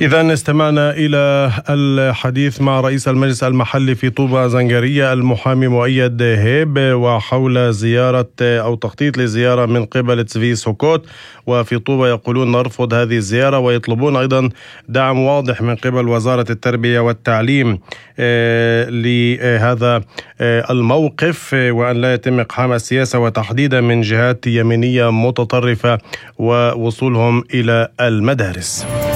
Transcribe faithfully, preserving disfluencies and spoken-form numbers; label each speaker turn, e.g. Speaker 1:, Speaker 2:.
Speaker 1: إذا استمعنا إلى الحديث مع رئيس المجلس المحلي في طوبة زنجرية المحامي مؤيد هيب وحول زيارة أو تخطيط لزيارة من قبل تسفي سوكوت. وفي طوبة يقولون نرفض هذه الزيارة ويطلبون أيضا دعم واضح من قبل وزارة التربية والتعليم لهذا الموقف، وأن لا يتم إقحام السياسة وتحديدا من جهات يمينية متطرفة ووصولهم إلى المدارس.